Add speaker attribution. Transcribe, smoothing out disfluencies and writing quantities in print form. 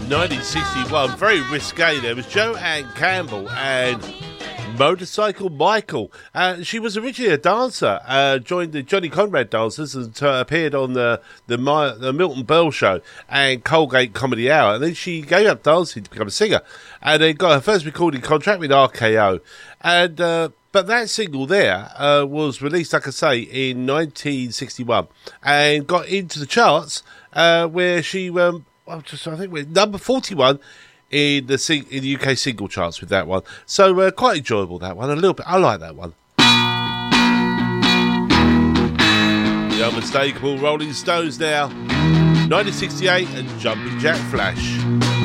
Speaker 1: 1961, very risque. There was Joanne Campbell and Motorcycle Michael. She was originally a dancer, joined the Johnny Conrad Dancers and appeared on the Milton Berle Show and Colgate Comedy Hour. And then she gave up dancing to become a singer. And then got her first recording contract with RKO. And but that single there was released, like I say, in 1961 and got into the charts where she, I think we're number 41 in the UK single charts with that one. So quite enjoyable, that one. A little bit. I like that one. The unmistakable Rolling Stones now. 1968 and Jumping Jack Flash.